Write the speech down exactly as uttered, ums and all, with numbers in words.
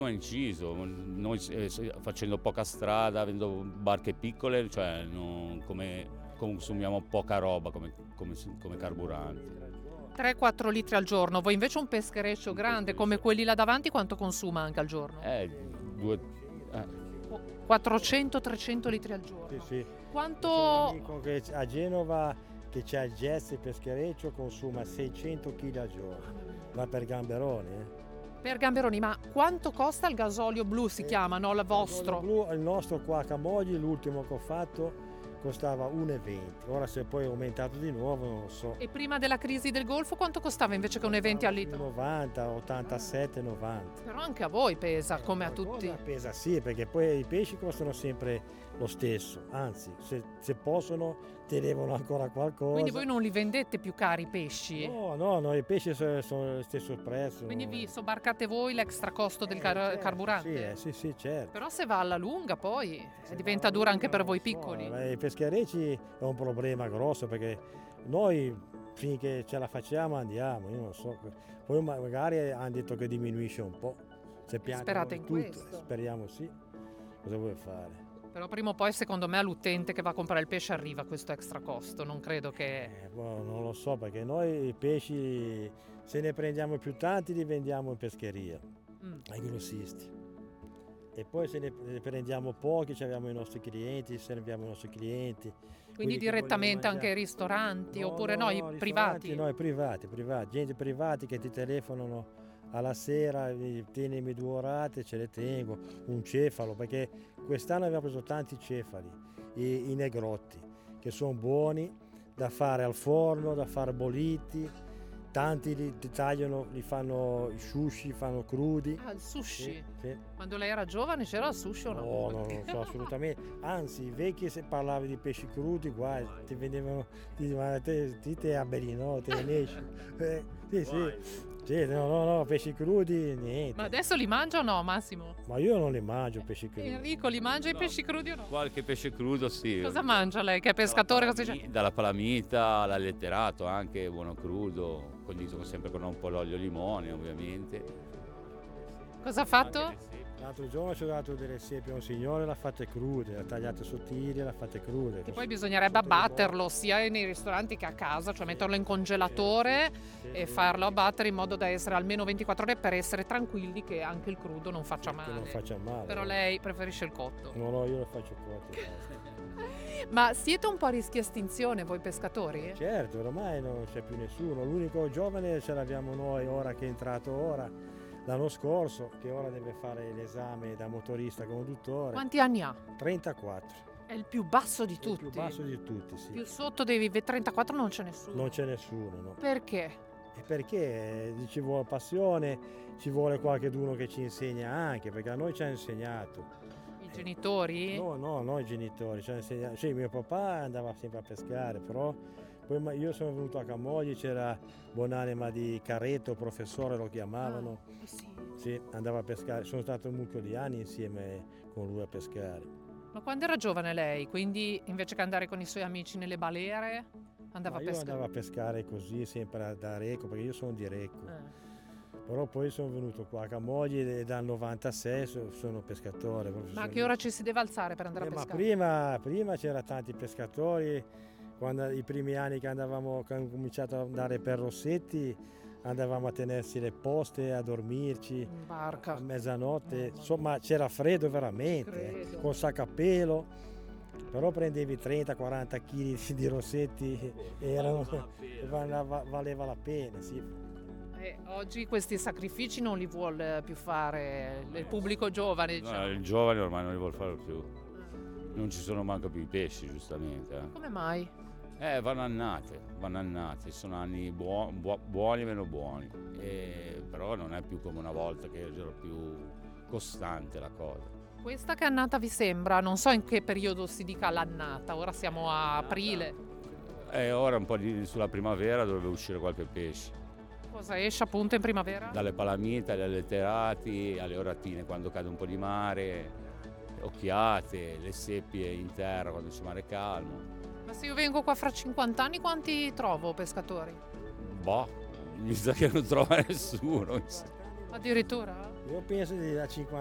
Ho inciso, noi eh, facendo poca strada, avendo barche piccole, cioè non- come consumiamo poca roba come, come- come carburante. tre quattro litri al giorno. Voi invece un peschereccio Un grande peschereccio. come quelli là davanti quanto consuma anche al giorno? Eh, due, eh, quattrocento trecento litri al giorno. Sì, sì. Quanto... C'è un amico che a Genova che c'ha il Jazz Peschereccio, consuma seicento chili al giorno. Va per Gamberoni, eh. Per Gamberoni, ma quanto costa il gasolio blu si Eh, chiama, no? Il Il vostro? blu, il nostro qua a Camogli, l'ultimo che ho fatto, costava uno e venti. Ora se poi è aumentato di nuovo non lo so. E prima della crisi del Golfo quanto costava invece che un venti al litro? novanta, ottantasette, novanta. Però anche a voi pesa, come a Qualcosa tutti. Pesa sì, perché poi i pesci costano sempre lo stesso, anzi se, se possono tenevano ancora qualcosa. Quindi voi non li vendete più cari i pesci? No, no, no, i pesci sono, sono lo stesso prezzo. Quindi vi sobbarcate voi l'extra costo del Eh, car- certo, carburante? Sì, eh, sì, sì, certo. Però se va alla lunga poi eh, diventa dura anche per voi piccoli. No, I pescherecci è un problema grosso perché noi finché ce la facciamo andiamo, io non so. Poi ma- magari hanno detto che diminuisce un po'. Se piantano Sperate in tutto, questo? speriamo sì. Cosa vuoi fare? Però prima o poi secondo me all'utente che va a comprare il pesce arriva questo extra costo, non credo che... Eh, boh, non lo so perché noi i pesci se ne prendiamo più tanti li vendiamo in pescheria Mm. ai grossisti. E poi se ne ne prendiamo pochi, ci abbiamo i nostri clienti, serviamo i nostri clienti. Quindi quelli che direttamente vogliono anche ai mangiare. ristoranti No, oppure no, no, i no, privati? ristoranti, No, i privati, privati, gente privati che ti telefonano alla sera, eh, tienimi due orate, ce le tengo, un cefalo, perché quest'anno abbiamo preso tanti cefali, i, i negrotti, che sono buoni da fare al forno, da fare bolliti, tanti li, li tagliano, li fanno i sushi, fanno crudi. Ah, il sushi. Sì, sì. Quando lei era giovane c'era il sushi o no? No, no, non so assolutamente. Anzi, i vecchi se parlavi di pesci crudi, guai, ti vendevano, ti dicevano, te, ti te abberi, no, te ne esci. Eh, sì, sì. Sì, no, no, no, pesci crudi, niente. Ma adesso li mangia o no, Massimo? Ma io non li mangio pesci crudi. Enrico, li mangia i pesci crudi o no? qualche pesce crudo sì. Cosa mangia lei che è pescatore? Cosa dice? Dalla palamita all'alletterato anche, buono crudo, condito sempre con un po' l'olio e limone ovviamente. Cosa ha fatto? Anche le seppie. L'altro giorno ci ho dato delle seppie a un signore, l'ha fatte crude, l'ha tagliate sottili, l'ha fatte crude. Che poi bisognerebbe abbatterlo sia nei ristoranti che a casa, cioè metterlo in congelatore e farlo abbattere in modo da essere almeno ventiquattro ore per essere tranquilli che anche il crudo non faccia Che male. non faccia male. Però lei preferisce il cotto. No, no, io lo faccio cotto. basta. Ma siete un po' a rischio estinzione voi pescatori? Certo, ormai non c'è più nessuno. L'unico giovane ce l'abbiamo noi ora che è entrato ora, l'anno scorso, che ora deve fare l'esame da motorista conduttore. Quanti anni ha? trentaquattro. È il più basso di È il tutti. più basso di tutti, sì. Più sotto dei trentaquattro non c'è nessuno. Non c'è nessuno, no. Perché? E perché ci vuole passione, ci vuole qualcuno che ci insegna anche, perché a noi ci ha insegnato. I genitori? No, no, no, i genitori, ci ha insegnato. Sì, mio papà andava sempre a pescare, però poi ma- io sono venuto a Camogli, c'era buonanima di Carretto, professore lo chiamavano. Ah, sì. Sì, andava a pescare, sono stato un mucchio di anni insieme con lui a pescare. Ma quando era giovane lei, quindi invece che andare con i suoi amici nelle balere, andava Ma a io pescare? andavo a pescare così, sempre da Recco, perché io sono di Recco. Eh. Però poi sono venuto qua a Camogli e dal novantasei so- sono pescatore. Ma a professore. che ora ci si deve alzare per andare Eh, a ma pescare? prima, prima c'era tanti pescatori, quando i primi anni che andavamo, che abbiamo cominciato ad andare per Rossetti, andavamo a tenersi le poste, a dormirci In barca. a mezzanotte, insomma c'era freddo veramente, Credo. eh, con sacco a pelo, però prendevi trenta quaranta chili di Rossetti e erano, valeva, valeva la pena, sì. E oggi questi sacrifici non li vuole più fare il pubblico giovane, No, diciamo. il giovane ormai non li vuole fare più. Non ci sono manco più i pesci, giustamente. eh. Come mai? Eh, vanno annate, vanno annate, sono anni buo- buo- buoni e meno buoni, E- però non è più come una volta che era più costante la cosa. Questa che annata vi sembra? Non so in che periodo si dica l'annata, ora siamo a aprile. E ora un po' di, sulla primavera dovrebbe uscire qualche pesce, Cosa esce appunto in primavera? dalle palamite agli alletterati, alle oratine quando cade un po' di mare, occhiate, le seppie in terra quando c'è mare calmo. Ma se io vengo qua fra cinquanta anni quanti trovo pescatori? Boh, mi sa che non trova nessuno. Addirittura? Io penso di da cinquanta